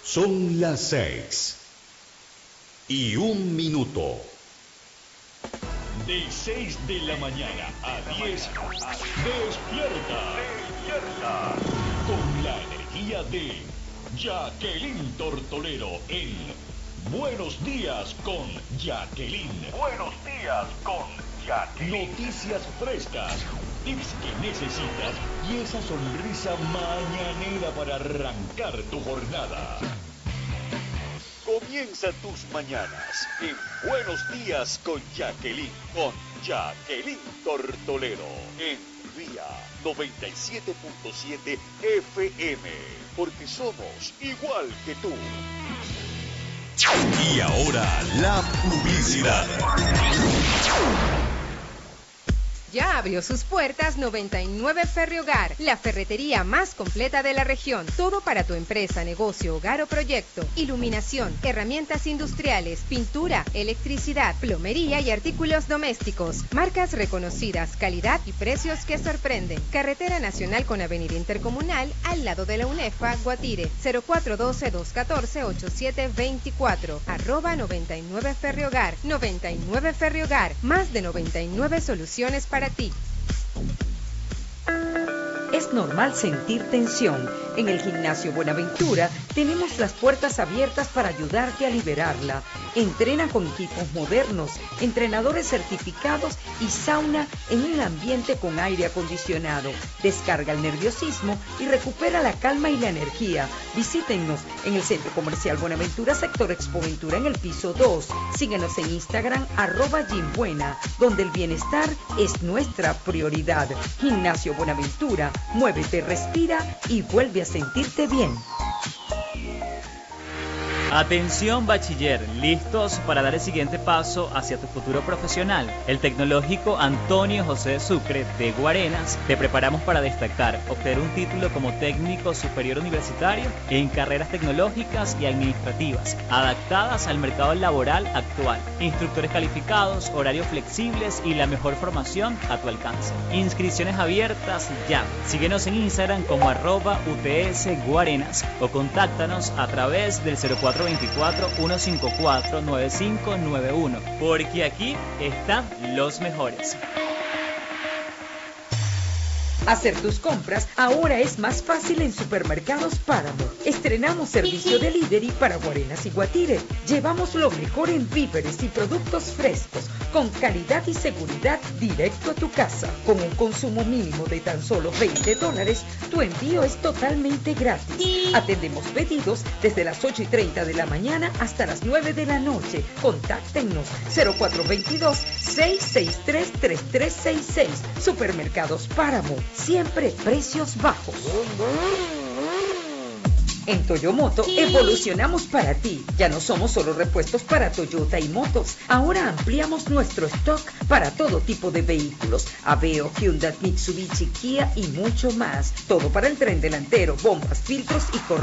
Son las 6:01. De 6 de la mañana a 10, despierta. Con la energía de Jacqueline Tortolero en Buenos Días con Jacqueline. Noticias frescas, tips que necesitas y esa sonrisa mañanera para arrancar tu jornada. Comienza tus mañanas en Buenos Días con Jacqueline Tortolero en Vía 97.7 FM, porque somos igual que tú. Y ahora la publicidad. Ya abrió sus puertas 99 Ferriogar, la ferretería más completa de la región. Todo para tu empresa, negocio, hogar o proyecto. Iluminación, herramientas industriales, pintura, electricidad, plomería y artículos domésticos. Marcas reconocidas, calidad y precios que sorprenden. Carretera Nacional con Avenida Intercomunal al lado de la UNEFA, Guatire. 0412-214-8724. @99 Ferriogar. 99 Ferriogar. Más de 99 soluciones para ti. Es normal sentir tensión. En el Gimnasio Buenaventura tenemos las puertas abiertas para ayudarte a liberarla. Entrena con equipos modernos, entrenadores certificados y sauna en un ambiente con aire acondicionado. Descarga el nerviosismo y recupera la calma y la energía. Visítenos en el Centro Comercial Buenaventura, sector Expoventura, en el piso 2. Síguenos en Instagram @Gymbuena, donde el bienestar es nuestra prioridad. Gimnasio Buenaventura. Muévete, respira y vuelve a sentirte bien. Atención bachiller, listos para dar el siguiente paso hacia tu futuro profesional. El Tecnológico Antonio José Sucre de Guarenas te preparamos para destacar, obtener un título como técnico superior universitario en carreras tecnológicas y administrativas, adaptadas al mercado laboral actual. Instructores calificados, horarios flexibles y la mejor formación a tu alcance. Inscripciones abiertas ya. Síguenos en Instagram como @UTS Guarenas o contáctanos a través del 0424-154-9591, porque aquí están los mejores. Hacer tus compras ahora es más fácil en Supermercados Páramo. Estrenamos servicio delivery para Guarenas y Guatire. Llevamos lo mejor en víveres y productos frescos, con calidad y seguridad directo a tu casa. Con un consumo mínimo de tan solo $20, tu envío es totalmente gratis. Atendemos pedidos desde las 8:30 de la mañana hasta las 9 de la noche. Contáctenos 0422-663-3366. Supermercados Páramo. Siempre precios bajos. En Toyomoto evolucionamos para ti. Ya no somos solo repuestos para Toyota y motos. Ahora ampliamos nuestro stock para todo tipo de vehículos. Aveo, Hyundai, Mitsubishi, Kia y mucho más. Todo para el tren delantero, bombas, filtros y correos.